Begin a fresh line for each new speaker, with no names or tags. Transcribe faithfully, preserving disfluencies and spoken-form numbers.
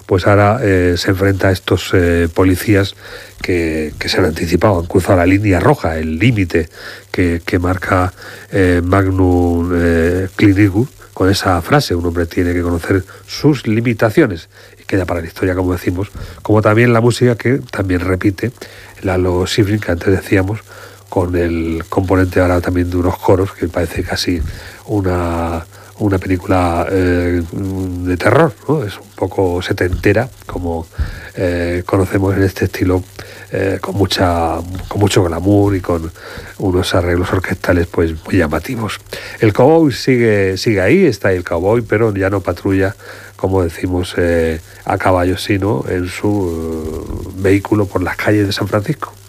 pues ahora eh, se enfrenta a estos eh, policías que, que se han anticipado, han cruzado la línea roja, el límite que, que marca eh, Magnum eh, Clínico, con esa frase: un hombre tiene que conocer sus limitaciones. Y queda para la historia, como decimos, como también la música que también repite Lalo Schifrin, que antes decíamos, con el componente ahora también de unos coros, que parece casi una, una película eh, de terror, ¿no? Es un poco setentera, como eh, conocemos en este estilo, eh, con mucha con mucho glamour y con unos arreglos orquestales pues muy llamativos. El cowboy sigue, sigue ahí, está ahí el cowboy, pero ya no patrulla, como decimos, eh, a caballo, sino en su eh, vehículo por las calles de San Francisco.